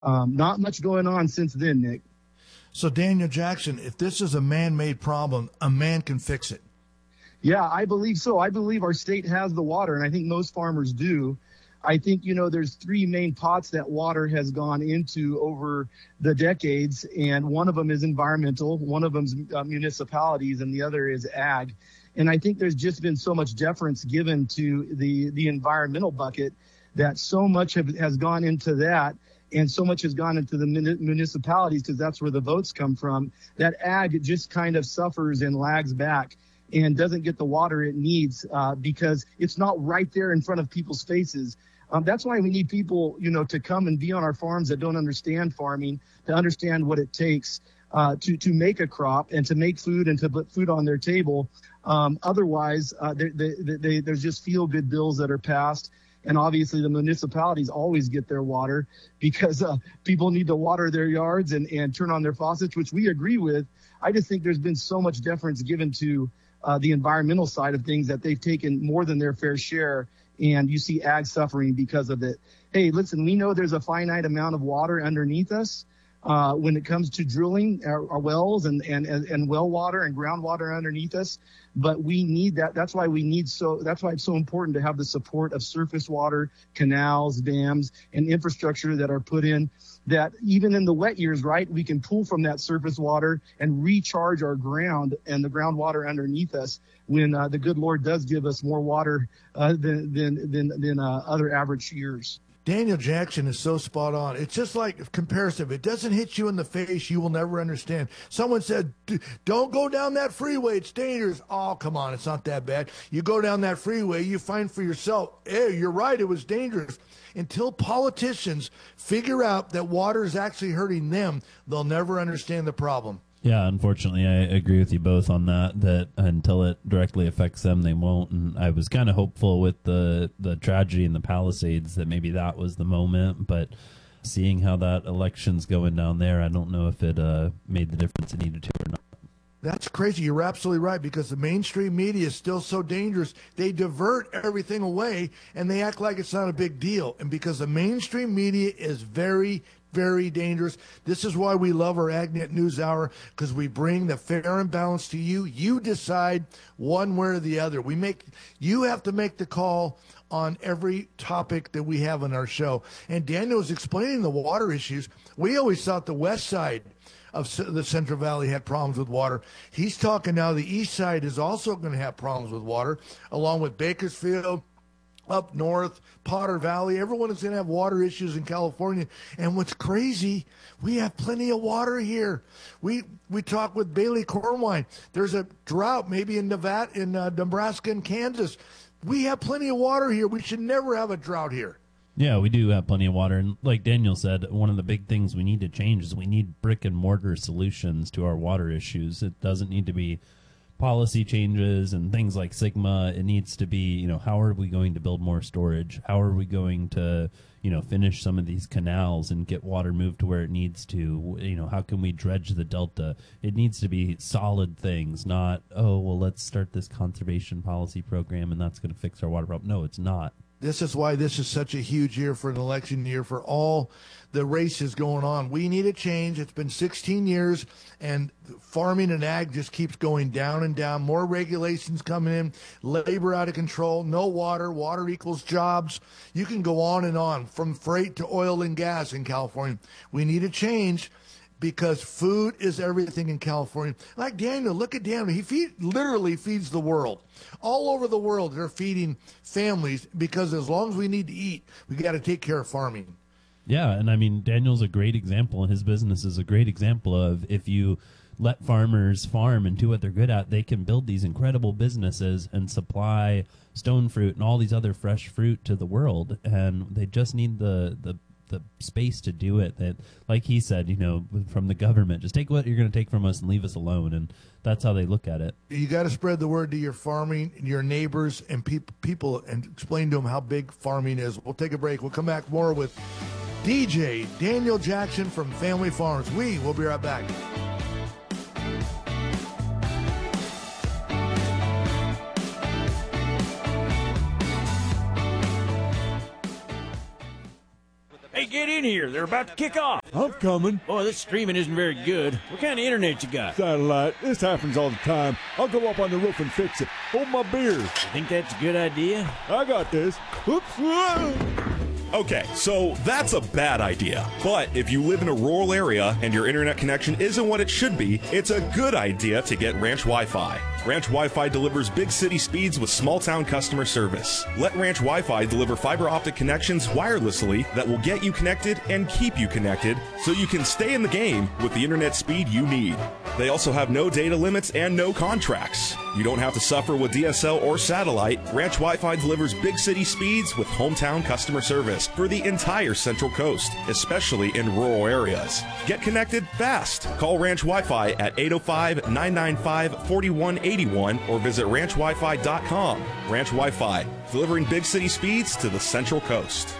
Not much going on since then, Nick. So, Daniel Jackson, if this is a man-made problem, a man can fix it. Yeah, I believe so. I believe our state has the water, and I think most farmers do. I think, there's three main pots that water has gone into over the decades, and one of them is environmental, one of them's municipalities, and the other is ag. And I think there's just been so much deference given to the environmental bucket that so much has gone into that, and so much has gone into the municipalities, because that's where the votes come from, that ag just kind of suffers and lags back and doesn't get the water it needs because it's not right there in front of people's faces. That's why we need people, to come and be on our farms that don't understand farming, to understand what it takes to make a crop and to make food and to put food on their table. Otherwise, there's just feel-good bills that are passed. And obviously the municipalities always get their water because people need to water their yards and turn on their faucets, which we agree with. I just think there's been so much deference given to the environmental side of things that they've taken more than their fair share. And you see ag suffering because of it. Hey, listen, we know there's a finite amount of water underneath us when it comes to drilling our wells and well water and groundwater underneath us. But we need that. That's why it's so important to have the support of surface water, canals, dams, and infrastructure that are put in, that even in the wet years, right, we can pull from that surface water and recharge our ground and the groundwater underneath us when the good Lord does give us more water than other average years. Daniel Jackson is so spot on. It's just like comparison. If it doesn't hit you in the face, you will never understand. Someone said, don't go down that freeway. It's dangerous. Oh, come on. It's not that bad. You go down that freeway, you find for yourself, hey, you're right. It was dangerous. Until politicians figure out that water is actually hurting them, they'll never understand the problem. Yeah, unfortunately, I agree with you both on that until it directly affects them, they won't. And I was kind of hopeful with the tragedy in the Palisades that maybe that was the moment. But seeing how that election's going down there, I don't know if it made the difference it needed to or not. That's crazy. You're absolutely right, because the mainstream media is still so dangerous. They divert everything away, and they act like it's not a big deal. And because the mainstream media is very, very dangerous. This is why we love our AgNet News Hour, because we bring the fair and balance to you. You decide one way or the other. You have to make the call on every topic that we have on our show. And Daniel was explaining the water issues. We always thought the west side of the Central Valley had problems with water. He's talking now the east side is also going to have problems with water, along with Bakersfield, up north, Potter Valley. Everyone is going to have water issues in California. And what's crazy, we have plenty of water here. We talked with Bailey Cornwine. There's a drought maybe in Nevada, in Nebraska and Kansas. We have plenty of water here. We should never have a drought here. Yeah, we do have plenty of water. And like Daniel said, one of the big things we need to change is we need brick and mortar solutions to our water issues. It doesn't need to be policy changes and things like Sigma. It needs to be, how are we going to build more storage? How are we going to, finish some of these canals and get water moved to where it needs to? How can we dredge the delta? It needs to be solid things, not, let's start this conservation policy program and that's going to fix our water problem. No, it's not. This is why this is such a huge year for an election year for all the races going on. We need a change. It's been 16 years, and farming and ag just keeps going down and down. More regulations coming in, labor out of control, no water, water equals jobs. You can go on, from freight to oil and gas in California. We need a change, because food is everything in California. Like Daniel, look at Daniel. He literally feeds the world. All over the world, they're feeding families, because as long as we need to eat, we got to take care of farming. Yeah, and I mean, Daniel's a great example, and his business is a great example of, if you let farmers farm and do what they're good at, they can build these incredible businesses and supply stone fruit and all these other fresh fruit to the world, and they just need the space to do it. That, like he said, from the government, just take what you're going to take from us and leave us alone. And that's how they look at it. You got to spread the word to your farming, your neighbors, and people, and explain to them how big farming is. We'll take a break. We'll come back more with DJ Daniel Jackson from Family Farms. We will be right back. Hey, get in here. They're about to kick off. I'm coming. Boy, this streaming isn't very good. What kind of internet you got? Satellite. This happens all the time. I'll go up on the roof and fix it. Hold my beer. You think that's a good idea? I got this. Oops. Okay, so that's a bad idea. But if you live in a rural area and your internet connection isn't what it should be, it's a good idea to get Ranch Wi-Fi. Ranch Wi-Fi delivers big city speeds with small town customer service. Let Ranch Wi-Fi deliver fiber optic connections wirelessly that will get you connected and keep you connected so you can stay in the game with the internet speed you need. They also have no data limits and no contracts. You don't have to suffer with DSL or satellite. Ranch Wi-Fi delivers big city speeds with hometown customer service for the entire Central Coast, especially in rural areas. Get connected fast. Call Ranch Wi-Fi at 805-995-4181 or visit ranchwifi.com. Ranch Wi-Fi, delivering big city speeds to the Central Coast.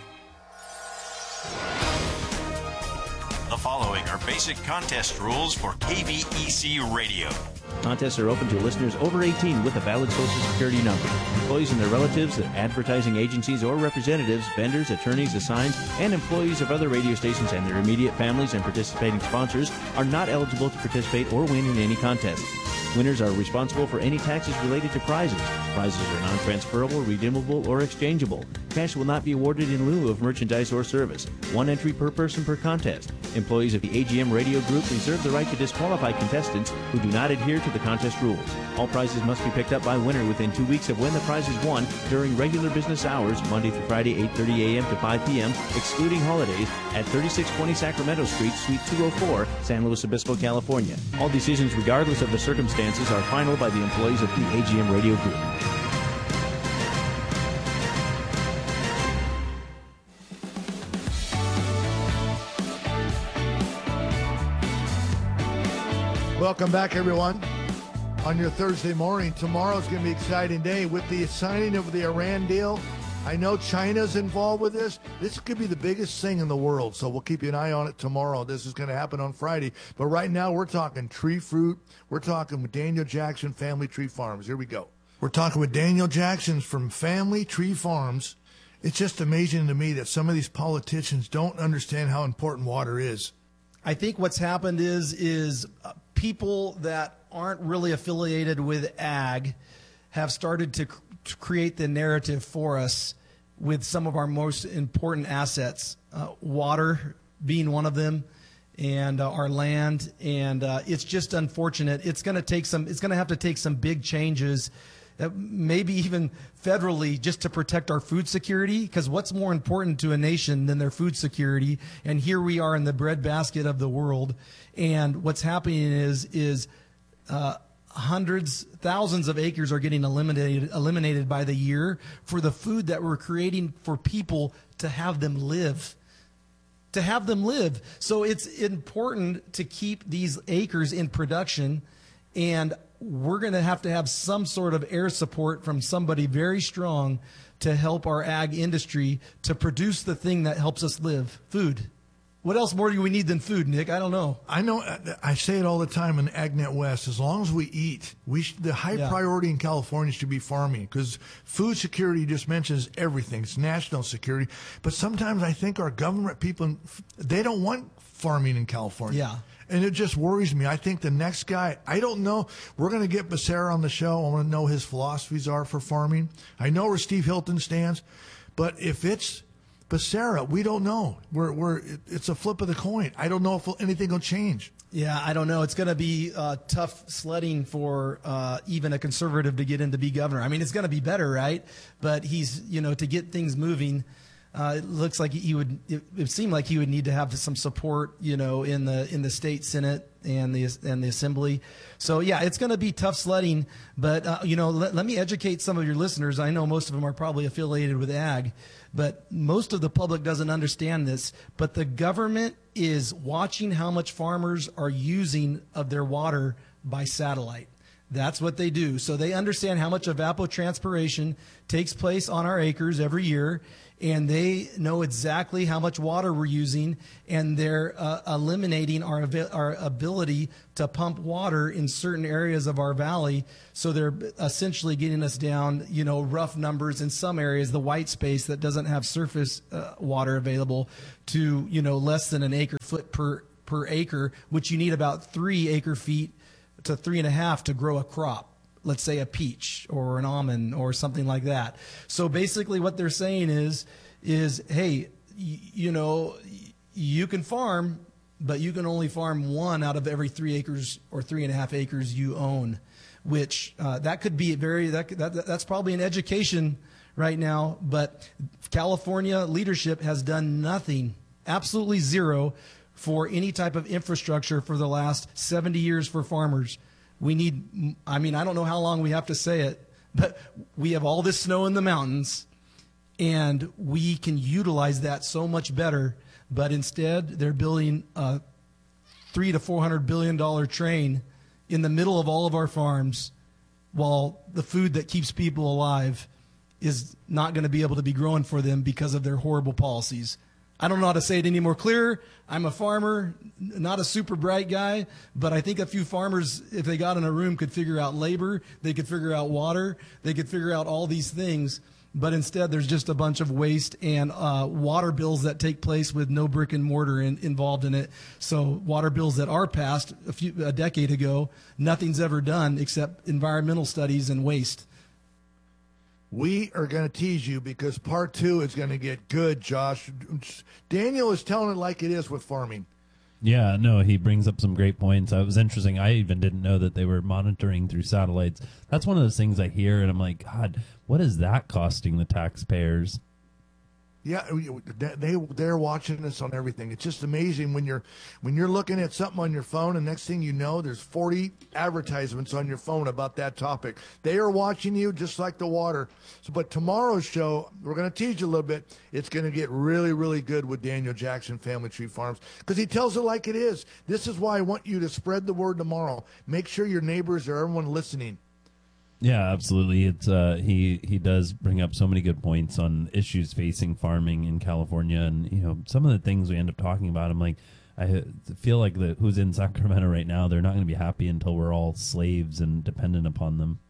The following are basic contest rules for KVEC Radio. Contests are open to listeners over 18 with a valid Social Security number. Employees and their relatives, advertising agencies or representatives, vendors, attorneys, assigns, and employees of other radio stations and their immediate families and participating sponsors are not eligible to participate or win in any contest. Winners are responsible for any taxes related to prizes. Prizes are non-transferable, redeemable, or exchangeable. Cash will not be awarded in lieu of merchandise or service. One entry per person per contest. Employees of the AGM Radio Group reserve the right to disqualify contestants who do not adhere to the contest rules. All prizes must be picked up by winner within 2 weeks of when the prize is won during regular business hours, Monday through Friday, 8:30 a.m. to 5 p.m., excluding holidays, at 3620 Sacramento Street, Suite 204, San Luis Obispo, California. All decisions, regardless of the circumstances, are final by the employees of the AGM Radio Group. Welcome back, everyone, on your Thursday morning. Tomorrow's going to be an exciting day with the signing of the Iran deal. I know China's involved with this. This could be the biggest thing in the world, so we'll keep you an eye on it tomorrow. This is going to happen on Friday. But right now, we're talking tree fruit. We're talking with Daniel Jackson, Family Tree Farms. Here we go. We're talking with Daniel Jackson from Family Tree Farms. It's just amazing to me that some of these politicians don't understand how important water is. I think what's happened is people that aren't really affiliated with ag have started to create the narrative for us with some of our most important assets, water being one of them, and our land. And it's just unfortunate. It's going to have to take some big changes, maybe even federally, just to protect our food security, because what's more important to a nation than their food security? And here we are in the breadbasket of the world, and what's happening is hundreds, thousands of acres are getting eliminated by the year for the food that we're creating for people to have them live. So it's important to keep these acres in production, and we're going to have some sort of air support from somebody very strong to help our ag industry to produce the thing that helps us live, food. What else more do we need than food, Nick? I don't know. I know. I say it all the time in AgNet West. As long as we eat, the high priority in California should be farming, because food security just mentions everything. It's national security. But sometimes I think our government people, they don't want farming in California. Yeah. And it just worries me. I think the next guy, I don't know. We're going to get Becerra on the show. I want to know his philosophies are for farming. I know where Steve Hilton stands. But if it's Becerra, we don't know. It's a flip of the coin. I don't know if anything will change. Yeah, I don't know. It's going to be tough sledding for even a conservative to get in to be governor. I mean, it's going to be better, right? But he's, to get things moving, it looks like it seemed like he would need to have some support, in the state Senate and the Assembly. So yeah, it's going to be tough sledding. But let me educate some of your listeners. I know most of them are probably affiliated with ag, but most of the public doesn't understand this. But the government is watching how much farmers are using of their water by satellite. That's what they do. So they understand how much evapotranspiration takes place on our acres every year. and they know exactly how much water we're using, and they're eliminating our ability to pump water in certain areas of our valley. So they're essentially getting us down, rough numbers in some areas, the white space that doesn't have surface water available, to less than an acre foot per acre, which you need about 3 acre feet to 3.5 to grow a crop. Let's say a peach or an almond or something like that. So basically what they're saying is hey, you can farm, but you can only farm 1 out of every 3 acres or 3.5 acres you own, which that could be that's probably an education right now. But California leadership has done nothing, absolutely zero, for any type of infrastructure for the last 70 years for farmers. We need, I don't know how long we have to say it, but we have all this snow in the mountains, and we can utilize that so much better. But instead, they're building a $300 to $400 billion train in the middle of all of our farms, while the food that keeps people alive is not going to be able to be grown for them because of their horrible policies. I don't know how to say it any more clear. I'm a farmer, not a super bright guy, but I think a few farmers, if they got in a room, could figure out labor, they could figure out water, they could figure out all these things. But instead, there's just a bunch of waste and water bills that take place with no brick and mortar involved in it. So water bills that are passed a decade ago, nothing's ever done except environmental studies and waste. We are going to tease you because part 2 is going to get good, Josh. Daniel is telling it like it is with farming. Yeah, no, he brings up some great points. It was interesting. I even didn't know that they were monitoring through satellites. That's one of those things I hear, and I'm like, God, what is that costing the taxpayers? Yeah, they're watching us on everything. It's just amazing when you're looking at something on your phone, and next thing you know, there's 40 advertisements on your phone about that topic. They are watching you just like the water. So, but tomorrow's show, we're going to tease you a little bit. It's going to get really, really good with Daniel Jackson, Family Tree Farms, because he tells it like it is. This is why I want you to spread the word tomorrow. Make sure your neighbors or everyone listening. Yeah, absolutely. It's he does bring up so many good points on issues facing farming in California, and some of the things we end up talking about. I'm like, I feel like who's in Sacramento right now, they're not going to be happy until we're all slaves and dependent upon them.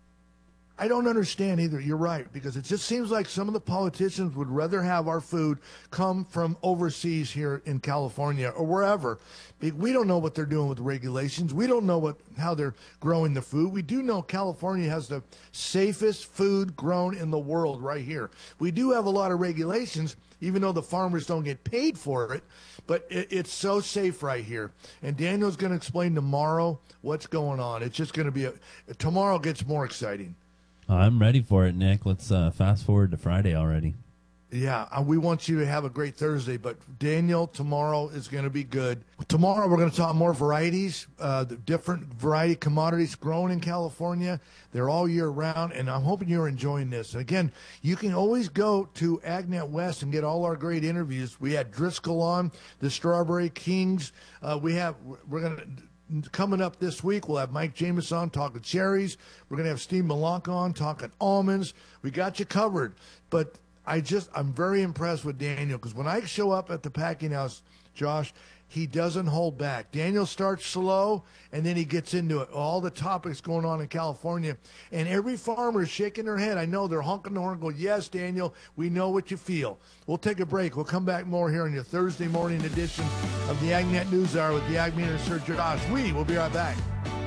I don't understand either. You're right, because it just seems like some of the politicians would rather have our food come from overseas here in California or wherever. We don't know what they're doing with regulations. We don't know how they're growing the food. We do know California has the safest food grown in the world right here. We do have a lot of regulations, even though the farmers don't get paid for it, but it's so safe right here. And Daniel's going to explain tomorrow what's going on. It's just going to be tomorrow gets more exciting. I'm ready for it, Nick. Let's fast forward to Friday already. Yeah, we want you to have a great Thursday, but Daniel, tomorrow is going to be good. Tomorrow we're going to talk more varieties, the different variety commodities grown in California. They're all year round, and I'm hoping you're enjoying this. Again, you can always go to AgNet West and get all our great interviews. We had Driscoll on, the Strawberry Kings. We're going to... Coming up this week, we'll have Mike Jameson on talking cherries. We're going to have Steve Malonka on talking almonds. We got you covered. But I'm very impressed with Daniel, because when I show up at the packing house, Josh, he doesn't hold back. Daniel starts slow, and then he gets into it. All the topics going on in California. And every farmer is shaking their head. I know they're honking the horn and going, yes, Daniel, we know what you feel. We'll take a break. We'll come back more here on your Thursday morning edition of the AgNet News Hour with the Ag Man and Sir Josh. We will be right back.